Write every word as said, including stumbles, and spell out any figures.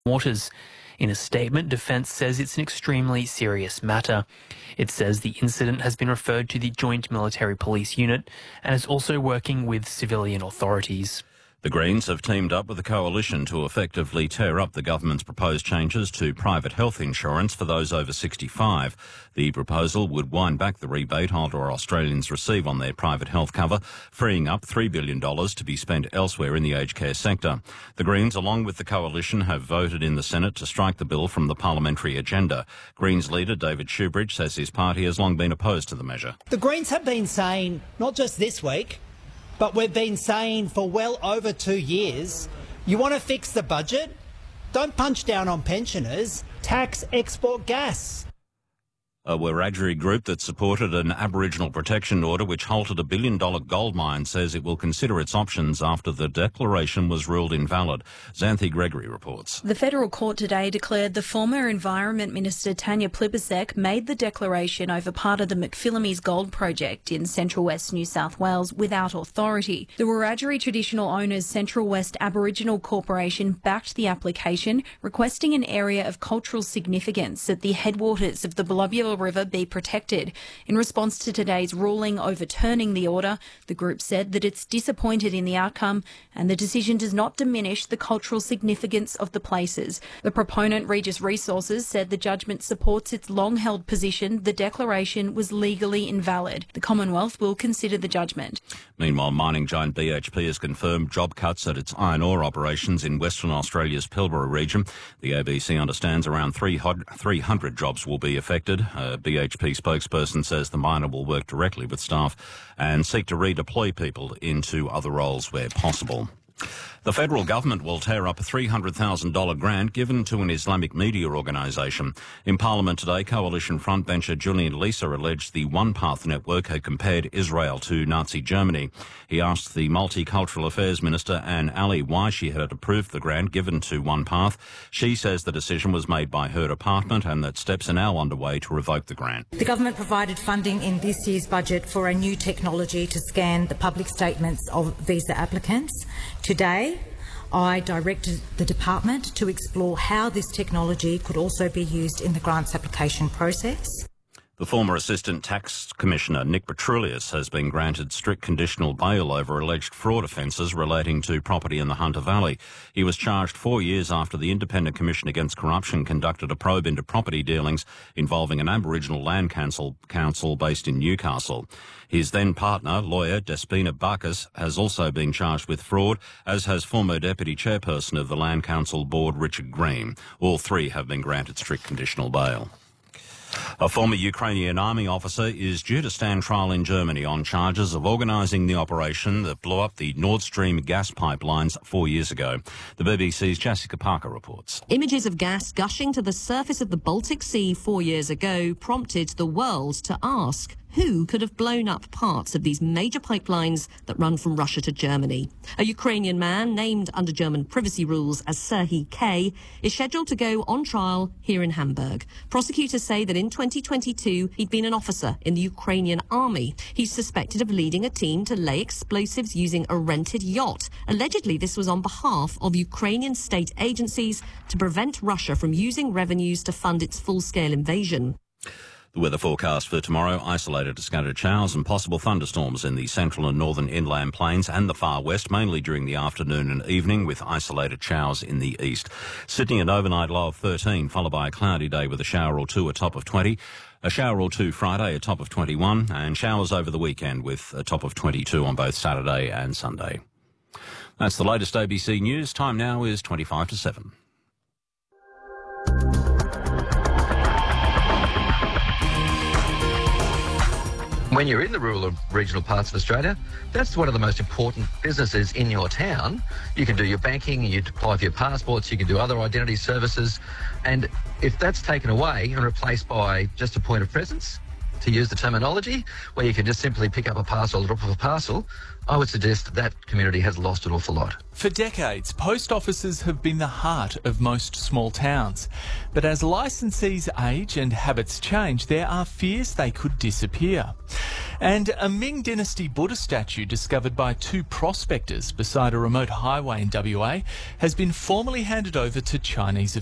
waters. In a statement, Defence says it's an extremely serious matter. It says the incident has been referred to the Joint Military Police Unit and is also working with civilian authorities. The Greens have teamed up with the Coalition to effectively tear up the government's proposed changes to private health insurance for those over sixty-five. The proposal would wind back the rebate older Australians receive on their private health cover, freeing up three billion dollars to be spent elsewhere in the aged care sector. The Greens, along with the Coalition, have voted in the Senate to strike the bill from the parliamentary agenda. Greens leader David Shoebridge says his party has long been opposed to the measure. The Greens have been saying, not just this week, but we've been saying for well over two years, you want to fix the budget? Don't punch down on pensioners, tax export gas. A Wiradjuri group that supported an Aboriginal protection order which halted a billion-dollar gold mine says it will consider its options after the declaration was ruled invalid. Xanthi Gregory reports. The federal court today declared the former Environment Minister Tanya Plibersek made the declaration over part of the McPhillamys gold project in Central West New South Wales without authority. The Wiradjuri traditional owners Central West Aboriginal Corporation backed the application, requesting an area of cultural significance at the headwaters of the Belubula River be protected. In response to today's ruling overturning the order, the group said that it's disappointed in the outcome and the decision does not diminish the cultural significance of the places. The proponent, Regis Resources, said the judgment supports its long-held position the declaration was legally invalid. The Commonwealth will consider the judgment. Meanwhile, mining giant B H P has confirmed job cuts at its iron ore operations in Western Australia's Pilbara region. The A B C understands around three hundred jobs will be affected. A B H P spokesperson says the miner will work directly with staff and seek to redeploy people into other roles where possible. The federal government will tear up a three hundred thousand dollars grant given to an Islamic media organisation. In Parliament today, Coalition frontbencher Julian Leeser alleged the One Path network had compared Israel to Nazi Germany. He asked the Multicultural Affairs Minister, Anne Ali, why she had approved the grant given to One Path. She says the decision was made by her department and that steps are now underway to revoke the grant. The government provided funding in this year's budget for a new technology to scan the public statements of visa applicants. Today, I directed the department to explore how this technology could also be used in the grants application process. The former Assistant Tax Commissioner Nick Petroulius has been granted strict conditional bail over alleged fraud offences relating to property in the Hunter Valley. He was charged four years after the Independent Commission Against Corruption conducted a probe into property dealings involving an Aboriginal land council, council based in Newcastle. His then partner, lawyer Despina Barkas, has also been charged with fraud, as has former Deputy Chairperson of the Land Council Board, Richard Green. All three have been granted strict conditional bail. A former Ukrainian army officer is due to stand trial in Germany on charges of organising the operation that blew up the Nord Stream gas pipelines four years ago. The B B C's Jessica Parker reports. Images of gas gushing to the surface of the Baltic Sea four years ago prompted the world to ask, who could have blown up parts of these major pipelines that run from Russia to Germany? A Ukrainian man, named under German privacy rules as Serhiy K., is scheduled to go on trial here in Hamburg. Prosecutors say that in twenty twenty-two, he'd been an officer in the Ukrainian army. He's suspected of leading a team to lay explosives using a rented yacht. Allegedly, this was on behalf of Ukrainian state agencies to prevent Russia from using revenues to fund its full-scale invasion. The weather forecast for tomorrow, isolated to scattered showers and possible thunderstorms in the central and northern inland plains and the far west, mainly during the afternoon and evening, with isolated showers in the east. Sydney, an overnight low of thirteen, followed by a cloudy day with a shower or two, a top of twenty. A shower or two Friday, a top of twenty-one, and showers over the weekend with a top of twenty-two on both Saturday and Sunday. That's the latest A B C News. Time now is twenty-five to seven. When you're in the rural and regional parts of Australia, that's one of the most important businesses in your town. You can do your banking, you apply for your passports, you can do other identity services. And if that's taken away and replaced by just a point of presence, to use the terminology, where you can just simply pick up a parcel or drop off a parcel, I would suggest that that community has lost an awful lot. For decades, post offices have been the heart of most small towns. But as licensees age and habits change, there are fears they could disappear. And a Ming Dynasty Buddha statue discovered by two prospectors beside a remote highway in W A has been formally handed over to Chinese officials.